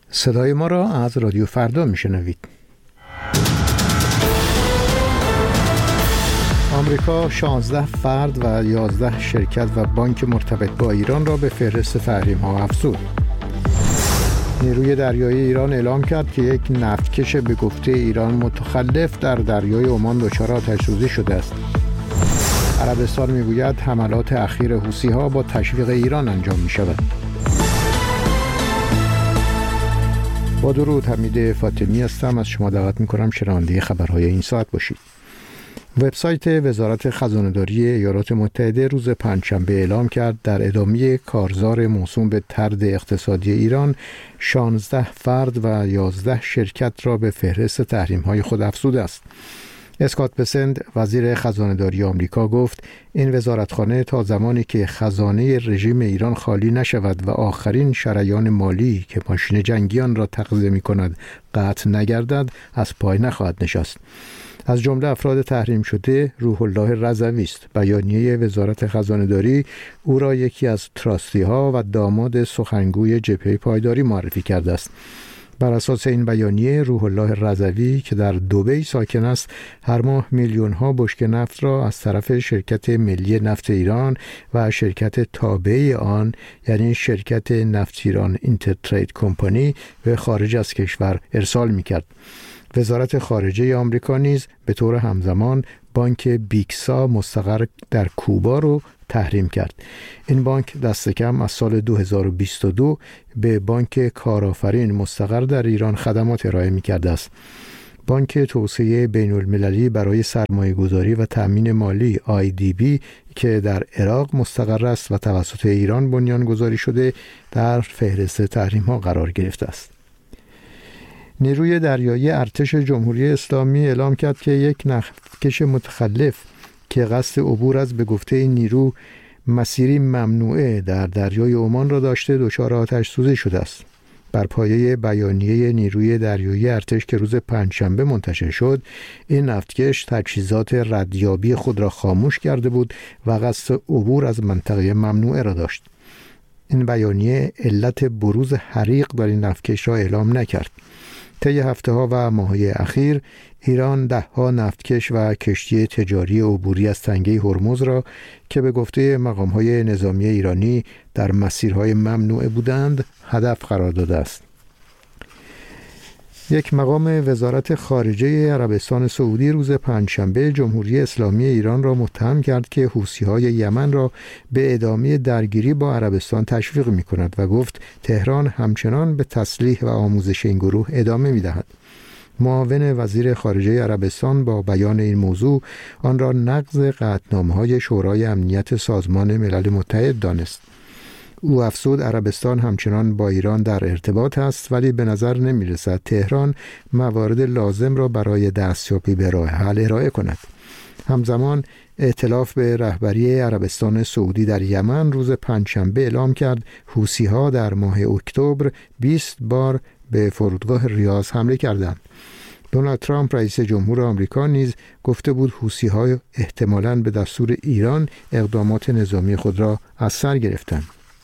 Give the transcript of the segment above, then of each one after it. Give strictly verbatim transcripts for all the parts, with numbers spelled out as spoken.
صدای ما را از رادیو فردا میشنوید. آمریکا شانزده فرد و یازده شرکت و بانک مرتبط با ایران را به فهرست تحریم ها افزود. نیروی دریایی ایران اعلام کرد که یک نفتکش به گفته ایران متخلف در دریای عمان دچار آتش‌سوزی شده است. عربستان میگوید حملات اخیر حوثی‌ها با تشویق ایران انجام می‌شود. با درود، حمید فاطمی هستم. از شما دعوت می‌کنم شنونده خبرهای این ساعت باشید. وبسایت وزارت خزانه‌داری ایالات متحده روز پنجشنبه اعلام کرد در ادامه کارزار موسوم به طرد اقتصادی ایران، شانزده فرد و یازده شرکت را به فهرست تحریم‌های خود افزوده است. اسکات بسند، وزیر خزانه‌داری آمریکا، گفت این وزارتخانه تا زمانی که خزانه رژیم ایران خالی نشود و آخرین شریان مالی که ماشین جنگیان را تغذیه می‌کند قطع نگردد، از پای نخواهد نشست. از جمله افراد تحریم شده روح الله رضوی است. بیانیه وزارت خزانه‌داری او را یکی از تراستی‌ها و داماد سخنگوی جبهه پایداری معرفی کرده است. بر اساس این بیانیه، روح الله رضوی که در دبی ساکن است، هر ماه میلیون‌ها بشکه نفت را از طرف شرکت ملی نفت ایران و شرکت تابعه آن، یعنی شرکت نفت ایران اینترترید کمپانی، به خارج از کشور ارسال می‌کرد. وزارت خارجه آمریکا نیز به طور همزمان بانک بیکسا مستقر در کوبا رو تحریم کرد. این بانک دست کم از سال دو هزار و بیست و دو به بانک کارآفرین مستقر در ایران خدمات ارائه می‌کرده است. بانک توسعه بین المللی برای سرمایه گذاری و تأمین مالی آی دی بی که در عراق مستقر است و توسط ایران بنیان گذاری شده، در فهرست تحریم ها قرار گرفته است. نیروی دریایی ارتش جمهوری اسلامی اعلام کرد که یک نفتکش متخلف که قصد عبور از به گفته این نیرو مسیری ممنوعه در دریای عمان را داشته، دچار آتش‌سوزی شده است. بر پایه بیانیه نیروی دریایی ارتش که روز پنجشنبه منتشر شد، این نفتکش تجهیزات ردیابی خود را خاموش کرده بود و قصد عبور از منطقه ممنوعه را داشت. این بیانیه علت بروز حریق در این نفتکش را اعلام نکرد. طی هفته‌ها و ماه‌های اخیر، ایران ده‌ها نفتکش و کشتی تجاری عبوری از تنگه هرمز را که به گفته مقام‌های نظامی ایرانی در مسیرهای ممنوعه بودند، هدف قرار داده است. یک مقام وزارت خارجه عربستان سعودی روز پنجشنبه جمهوری اسلامی ایران را متهم کرد که حوثی‌های یمن را به ادامه درگیری با عربستان تشویق می‌کند و گفت تهران همچنان به تسلیح و آموزش این گروه ادامه می‌دهد. معاون وزیر خارجه عربستان با بیان این موضوع آن را نقض قطعنامه‌های شورای امنیت سازمان ملل متحد دانست. او افزود عربستان همچنان با ایران در ارتباط است، ولی به نظر نمی رسد تهران موارد لازم را برای دستیابی به راه حل ارائه کند. همزمان ائتلاف به رهبری عربستان سعودی در یمن روز پنجشنبه اعلام کرد حوثی‌ها در ماه اکتبر بیست بار به فرودگاه ریاض حمله کردند. دونالد ترامپ رئیس جمهور آمریکا نیز گفته بود حوثی‌ها احتمالاً به دستور ایران اقدامات نظامی خود را از سر گرفتند.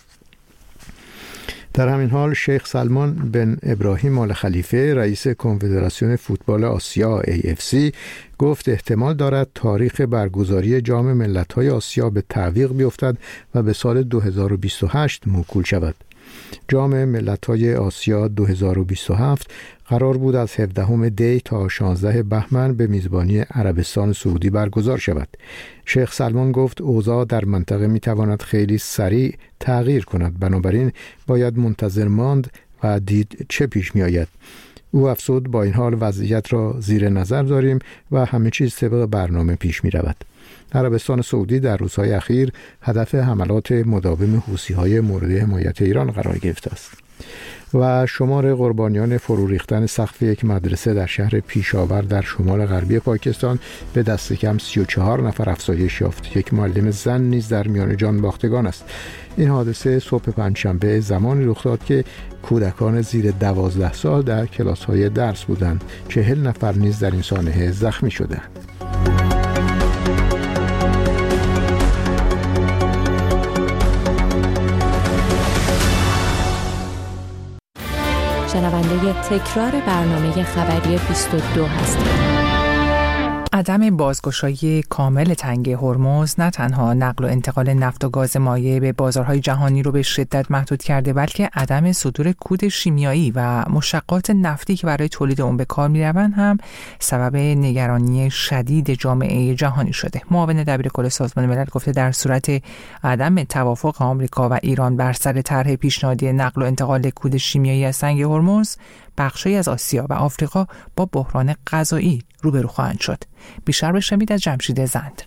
در همین حال شیخ سلمان بن ابراهیم آل خلیفه رئیس کنفدراسیون فوتبال آسیا ای اف سی گفت احتمال دارد تاریخ برگزاری جام ملت‌های آسیا به تعویق بیفتد و به سال دو هزار و بیست و هشت موکول شود. جام ملت‌های آسیا دو هزار و بیست و هفت قرار بود از هفدهم دی تا شانزدهم بهمن به میزبانی عربستان سعودی برگزار شود. شیخ سلمان گفت اوضاع در منطقه میتواند خیلی سریع تغییر کند، بنابراین باید منتظر ماند و دید چه پیش می آید. او افزود با این حال وضعیت را زیر نظر داریم و همه چیز طبق برنامه پیش می رود. عربستان سعودی در روزهای اخیر هدف حملات مداوم حوثی‌های مورد حمایت ایران قرار گرفته است. و شمار قربانیان فرو ریختن سقف یک مدرسه در شهر پیشاور در شمال غربی پاکستان به دست کم سی و چهار نفر افزایش یافت. یک معلم زن نیز در میان جان باختگان است. این حادثه صبح پنجشنبه زمانی رخ داد که کودکان زیر دوازده سال در کلاس‌های درس بودند. چهل نفر نیز در این سانحه زخمی شدند. شنونده تکرار برنامه خبری بیست و دو هستید. عدم بازگشایی کامل تنگه هرمز نه تنها نقل و انتقال نفت و گاز مایع به بازارهای جهانی رو به شدت محدود کرده، بلکه عدم صدور کود شیمیایی و مشتقات نفتی که برای تولید اون به کار می‌روند هم سبب نگرانی شدید جامعه جهانی شده. معاون دبیرکل سازمان ملل گفته در صورت عدم توافق آمریکا و ایران بر سر طرح پیشنهادی نقل و انتقال کود شیمیایی از تنگه هرمز، بخشی از آسیا و آفریقا با بحران غذایی روبرو خواهند شد. بیشتر بشنوید از جمشید زند.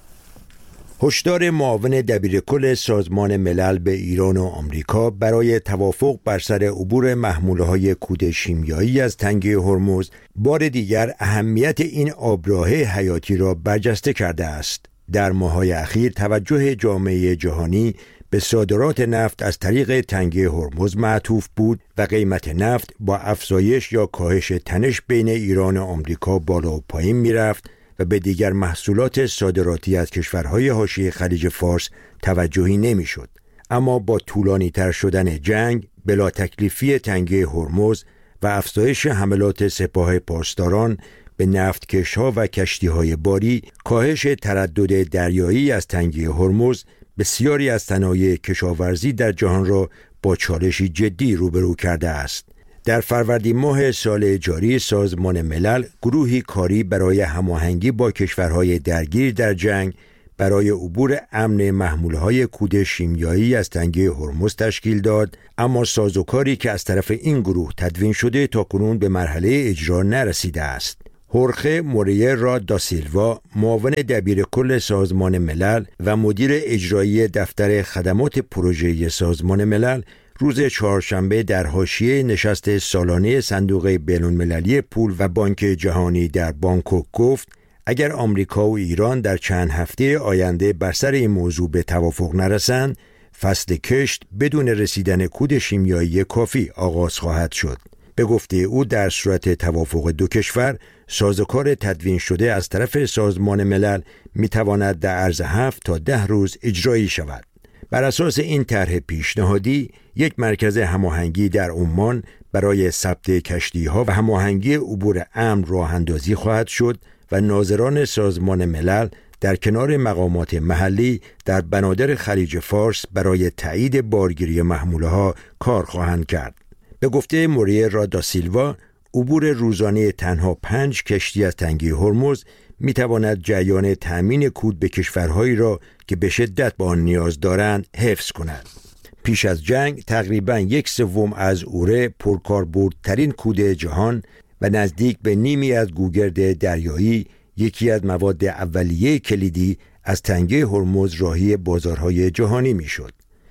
هشدار معاون دبیرکل سازمان ملل به ایران و آمریکا برای توافق بر سر عبور محموله‌های کود شیمیایی از تنگه هرمز بار دیگر اهمیت این آبراه حیاتی را برجسته کرده است. در ماه‌های اخیر توجه جامعه جهانی به صادرات نفت از طریق تنگه هرمز معطوف بود و قیمت نفت با افزایش یا کاهش تنش بین ایران و آمریکا بالا و پایین می‌رفت و به دیگر محصولات صادراتی از کشورهای حاشیه خلیج فارس توجهی نمی‌شد. اما با طولانی تر شدن جنگ، بلا تکلیفی تنگه هرمز و افزایش حملات سپاه پاسداران به نفتکش‌ها و کشتی‌های باری، کاهش تردد دریایی از تنگه هرمز بسیاری از صنایع کشاورزی در جهان را با چالشی جدی روبرو کرده است. در فروردین ماه سال جاری سازمان ملل گروهی کاری برای هماهنگی با کشورهای درگیر در جنگ برای عبور امن محمولهای کود شیمیایی از تنگه هرمز تشکیل داد، اما سازوکاری که از طرف این گروه تدوین شده تاکنون به مرحله اجرا نرسیده است. هورخه موریرا دا سیلوا، معاون دبیرکل سازمان ملل و مدیر اجرایی دفتر خدمات پروژه‌ای سازمان ملل، روز چهارشنبه در حاشیه نشست سالانه صندوق بین‌المللی پول و بانک جهانی در بانکوک گفت اگر آمریکا و ایران در چند هفته آینده بر سر این موضوع به توافق نرسند، فصل کشت بدون رسیدن کود شیمیایی کافی آغاز خواهد شد. به گفته او در صورت توافق دو کشور، سازوکار تدوین شده از طرف سازمان ملل میتواند در عرض هفت تا ده روز اجرایی شود. بر اساس این طرح پیشنهادی، یک مرکز هماهنگی در عمان برای ثبت کشتی‌ها و هماهنگی عبور امن راه اندازی خواهد شد و ناظران سازمان ملل در کنار مقامات محلی در بنادر خلیج فارس برای تایید بارگیری محموله‌ها کار خواهند کرد. به گفته موریرا دا سیلوا، عبور روزانه تنها پنج کشتی از تنگه هرمز می تواند جریان تأمین کود به کشورهایی را که به شدت با آن نیاز دارند حفظ کند. پیش از جنگ تقریباً یک سوم از اوره پرکاربردترین کود جهان و نزدیک به نیمی از گوگرد دریایی، یکی از مواد اولیه کلیدی، از تنگه هرمز راهی بازارهای جهانی می شد.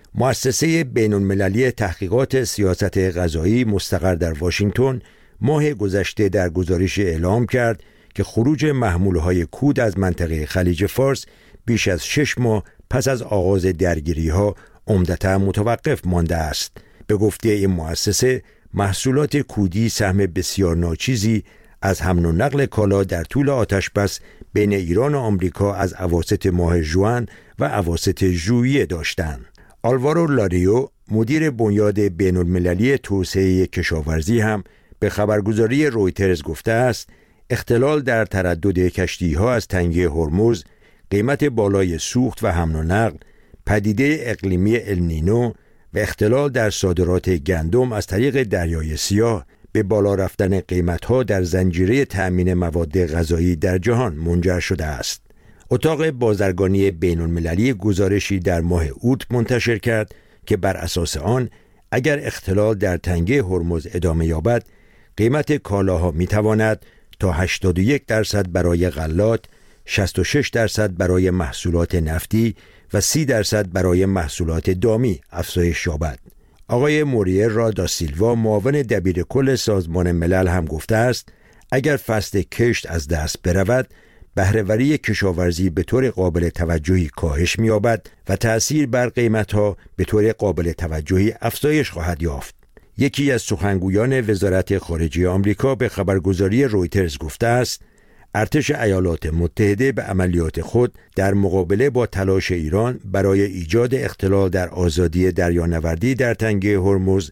مؤسسه بین‌المللی تحقیقات سیاست غذایی مستقر در واشنگتن ماه گذشته در گزارش اعلام کرد که خروج محموله‌های کود از منطقه خلیج فارس بیش از شش ماه پس از آغاز درگیری‌ها عمدتاً متوقف مانده است. به گفته این مؤسسه، محصولات کودی سهم بسیار ناچیزی از حمل و نقل کالا در طول آتشبس بین ایران و آمریکا از اواسط ماه ژوئن و اواسط ژوئیه داشتند. آلوارو لاریو، مدیر بنیاد بین‌المللی توسعه کشاورزی، هم به خبرگزاری رویترز گفته است اختلال در تردد کشتی‌ها از تنگه هرمز، قیمت بالای سوخت و حمل و نقل، پدیده اقلیمی النینو و اختلال در صادرات گندم از طریق دریای سیاه به بالا رفتن قیمت‌ها در زنجیره تأمین مواد غذایی در جهان منجر شده است. اتاق بازرگانی بین‌المللی گزارشی در ماه اوت منتشر کرد که بر اساس آن اگر اختلال در تنگه هرمز ادامه یابد، قیمت کالاها میتواند تا هشتاد و یک درصد برای غلات، شصت و شش درصد برای محصولات نفتی و سی درصد برای محصولات دامی افزایش یابد. آقای موریرا دا سیلوا، معاون دبیرکل سازمان ملل، هم گفته است اگر فصل کشت از دست برود، بهره‌وری کشاورزی به طور قابل توجهی کاهش می‌یابد و تأثیر بر قیمت‌ها به طور قابل توجهی افزایش خواهد یافت. یکی از سخنگویان وزارت خارجه آمریکا به خبرگزاری رویترز گفته است ارتش ایالات متحده به عملیات خود در مقابله با تلاش ایران برای ایجاد اختلال در آزادی دریانوردی در تنگه هرمز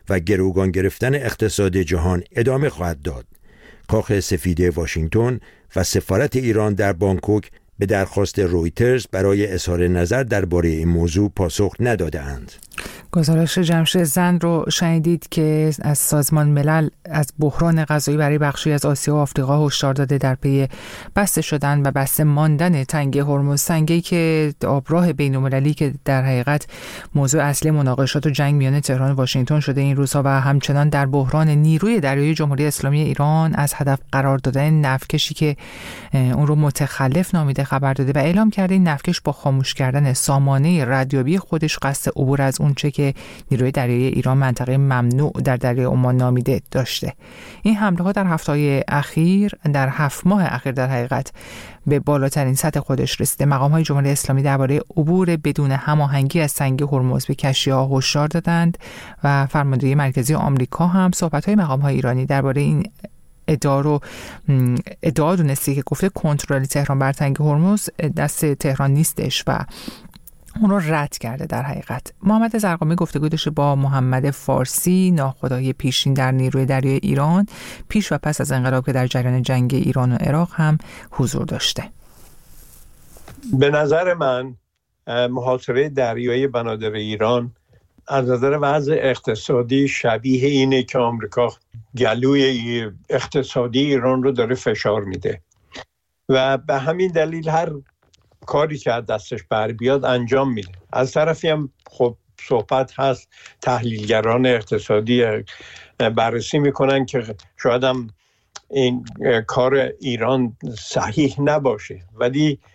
و گروگان گرفتن اقتصاد جهان ادامه خواهد داد. کاخ سفید واشنگتن و سفارت ایران در بانکوک به درخواست رویترز برای اظهار نظر درباره این موضوع پاسخ نداده‌اند. گزارش جمشید زند رو شنیدید که از سازمان ملل از بحران غذایی برای بخشی از آسیا و آفریقا هشدار داده در پی بسته شدن و بسته ماندن تنگه هرمز، تنگه‌ای که آبراه بین‌المللی که در حقیقت موضوع اصلی مناقشات و جنگ میان تهران و واشنگتن شده این روزها و همچنان در بحران نیروی دریایی جمهوری اسلامی ایران از هدف قرار دادن نفتکشی که اون رو متخلف نامیده خبر داده و اعلام کرده این نفتکش با خاموش کردن سامانه ردیابی خودش قصد عبور از اون چه که نیروی دریایی ایران منطقه ممنوع در دریای عمان نامیده داشته. این حمله ها در هفته‌های اخیر در هفت ماه اخیر در حقیقت به بالاترین سطح خودش رسیده. مقام های جمهوری اسلامی درباره عبور بدون هماهنگی از تنگه هرمز به کشتی‌ها هشدار دادند و فرماندهی مرکزی آمریکا هم صحبت‌های مقام های ایرانی درباره این ادعا رو ادعا دونستی که گفته کنترل تهران بر تنگه هرمز دست تهران نیستش و اون رو رد کرده. در حقیقت محمد زرقامی گفتگو داشته با محمد فارسی، ناخدای پیشین در نیروی دریایی ایران پیش و پس از انقلاب که در جریان جنگ ایران و عراق هم حضور داشته. به نظر من محاصره دریایی بنادر ایران از نظر وضع اقتصادی شبیه اینه که آمریکا گلوی اقتصادی ایران رو داره فشار میده و به همین دلیل هر کاری که از دستش بر بیاد انجام میده. از طرفی هم خب صحبت هست، تحلیلگران اقتصادی بررسی میکنن که شاید هم این کار ایران صحیح نباشه، ولی